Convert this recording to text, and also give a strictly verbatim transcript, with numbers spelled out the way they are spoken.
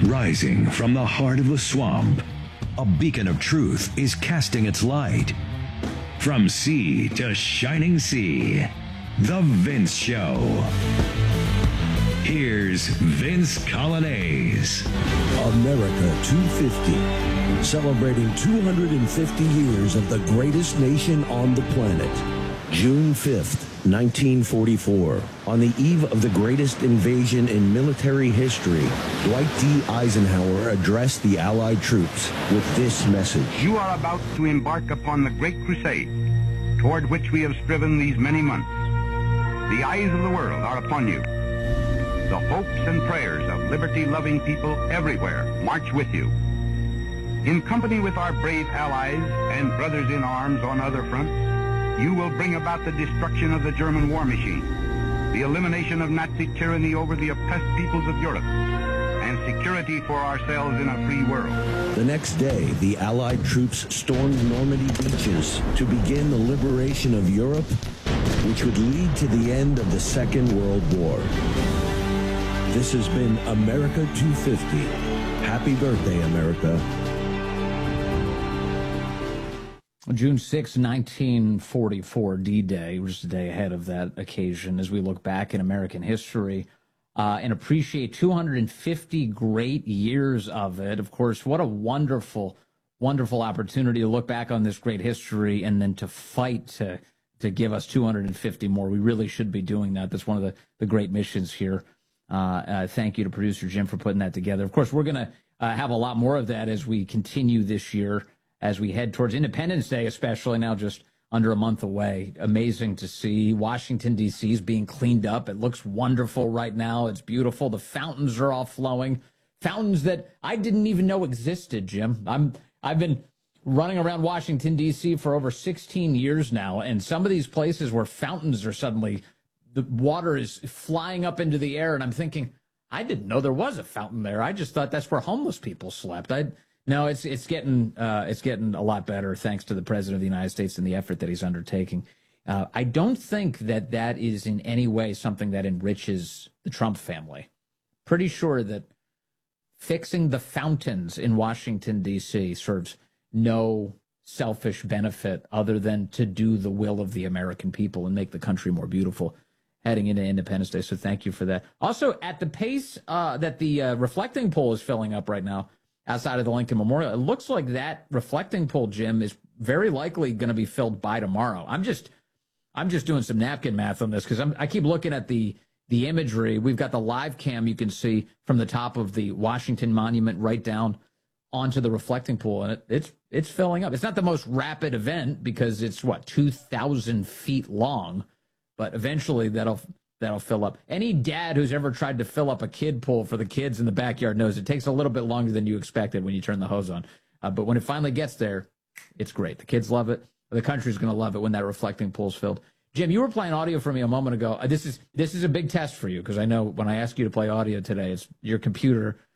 Rising from the heart of the swamp, a beacon of truth is casting its light. From sea to shining sea, The Vince Show. Here's Vince Coglianese. America two fifty, celebrating two hundred fifty years of the greatest nation on the planet. June fifth, nineteen forty-four. On the eve of the greatest invasion in military history, Dwight D. Eisenhower addressed the Allied troops with this message. You are about to embark upon the great crusade toward which we have striven these many months. The eyes of the world are upon you. The hopes and prayers of liberty-loving people everywhere march with you. In company with our brave allies and brothers in arms on other fronts, you will bring about the destruction of the German war machine, the elimination of Nazi tyranny over the oppressed peoples of Europe, and security for ourselves in a free world. The next day, the Allied troops stormed Normandy beaches to begin the liberation of Europe, which would lead to the end of the Second World War. This has been America two fifty. Happy birthday, America. June sixth, nineteen forty-four, D-Day, just a day ahead of that occasion as we look back in American history uh, and appreciate two hundred fifty great years of it. Of course, what a wonderful, wonderful opportunity to look back on this great history and then to fight to to give us two hundred fifty more. We really should be doing that. That's one of the, the great missions here. Uh, uh, thank you to producer Jim for putting that together. Of course, we're going to uh, have a lot more of that as we continue this year, as we head towards Independence Day, especially now just under a month away. Amazing to see. Washington, D C is being cleaned up. It looks wonderful right now. It's beautiful. The fountains are all flowing. Fountains that I didn't even know existed, Jim. I'm, I've been running around Washington, D C for over sixteen years now, and some of these places where fountains are suddenly, the water is flying up into the air, and I'm thinking, I didn't know there was a fountain there. I just thought that's where homeless people slept. I No, it's it's getting uh, it's getting a lot better thanks to the President of the United States and the effort that he's undertaking. Uh, I don't think that that is in any way something that enriches the Trump family. Pretty sure that fixing the fountains in Washington, D C serves no selfish benefit other than to do the will of the American people and make the country more beautiful heading into Independence Day. So thank you for that. Also, at the pace uh, that the uh, reflecting poll is filling up right now, outside of the Lincoln Memorial, it looks like that reflecting pool, Jim, is very likely going to be filled by tomorrow. I'm just, I'm just doing some napkin math on this because I keep looking at the the imagery. We've got the live cam you can see from the top of the Washington Monument right down onto the reflecting pool, and it, it's it's filling up. It's not the most rapid event because it's what two thousand feet long, but eventually that'll. That'll fill up. Any dad who's ever tried to fill up a kid pool for the kids in the backyard knows it takes a little bit longer than you expected when you turn the hose on. Uh, but when it finally gets there, it's great. The kids love it. The country's going to love it when that reflecting pool's filled. Jim, you were playing audio for me a moment ago. Uh, this is this is a big test for you because I know when I ask you to play audio today, it's your computer